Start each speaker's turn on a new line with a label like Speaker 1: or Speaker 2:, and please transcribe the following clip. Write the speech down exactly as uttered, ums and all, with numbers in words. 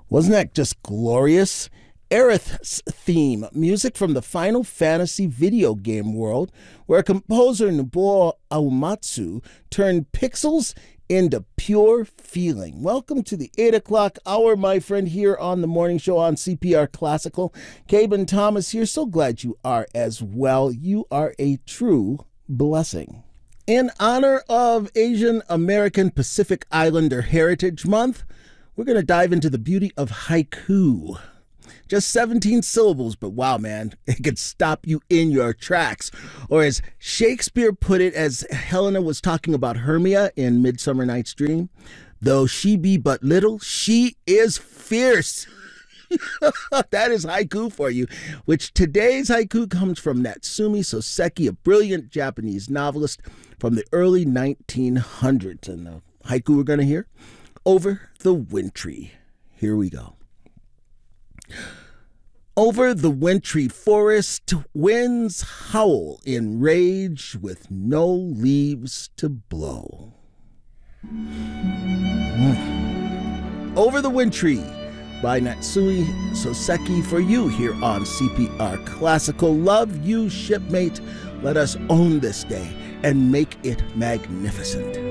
Speaker 1: Wasn't that just glorious? Aerith's theme, music from the Final Fantasy video game world, where composer Nobuo Uematsu turned pixels into pure feeling. Welcome to the eight o'clock hour, my friend, here on the morning show on C P R Classical. Caben Thomas here. So glad you are as well. You are a true blessing. In honor of Asian American Pacific Islander Heritage Month, we're going to dive into the beauty of haiku. Just seventeen syllables, but wow, man, it could stop you in your tracks. Or as Shakespeare put it, as Helena was talking about Hermia in Midsummer Night's Dream, though she be but little, she is fierce. That is haiku for you, which today's haiku comes from Natsume Soseki, a brilliant Japanese novelist from the early nineteen hundreds. And the haiku we're going to hear, Over the Wintry. Here we go. Over the wintry forest, winds howl in rage with no leaves to blow. Mm. Over the Wintry by Natsume Soseki for you here on C P R Classical. Love you, shipmate. Let us own this day and make it magnificent.